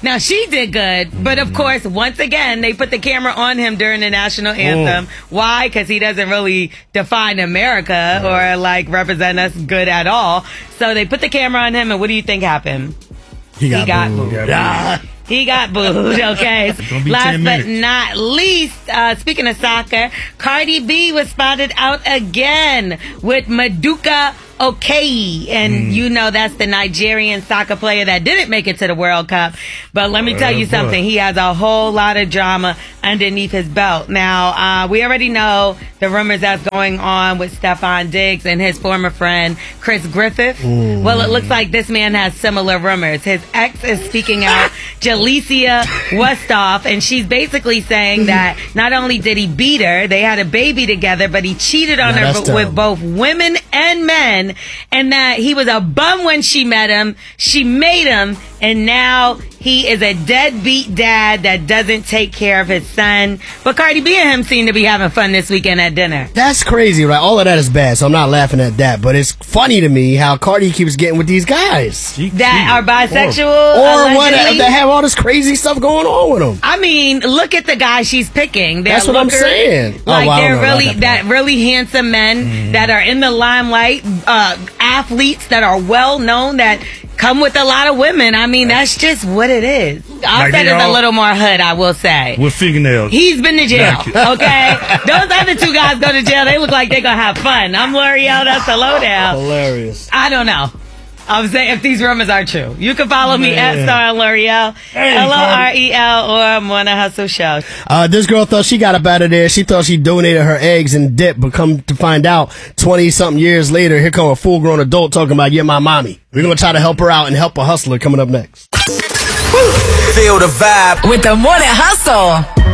Now, she did good, but of course, once again, they put the camera on him during the national anthem. Why? Because he doesn't really define America or, like, represent us good at all. So they put the camera on him, and what do you think happened? He got booed. He got booed, okay. Last but not least, speaking of soccer, Cardi B was spotted out again with Maduka Okoye. And you know that's the Nigerian soccer player that didn't make it to the World Cup. But let me tell you something. He has a whole lot of drama underneath his belt. Now, we already know the rumors that's going on with Stefan Diggs and his former friend, Chris Griffith. Well, it looks like this man has similar rumors. His ex is speaking out, Jalicia Westhoff, and she's basically saying that not only did he beat her, they had a baby together, but he cheated on her with both women and men, and that he was a bum when she met him, she made him, and now he is a deadbeat dad that doesn't take care of his son. But Cardi B and him seem to be having fun this weekend at dinner. That's crazy, right? All of that is bad, so I'm not laughing at that. But it's funny to me how Cardi keeps getting with these guys. That are bisexual. Or what, that have all this crazy stuff going on with them. I mean, look at the guys she's picking. That's what I'm saying. Like, they're really handsome men that are in the limelight, athletes that are well known, that come with a lot of women. I mean, that's just what it is. Offset is a little more hood, I will say. With fingernails. He's been to jail, okay? Those other two guys go to jail. They look like they're going to have fun. I'm L'Oreal. That's the lowdown. Hilarious. I don't know. I'm saying if these rumors are true. You can follow me at Star L'Oreal, LOREL, or Morning Hustle Show. This girl thought she got up out of there. She thought she donated her eggs and dip, but come to find out, 20-something years later, here come a full-grown adult talking about, you're my mommy. We're going to try to help her out and help a hustler coming up next. Feel the vibe with the Morning Hustle.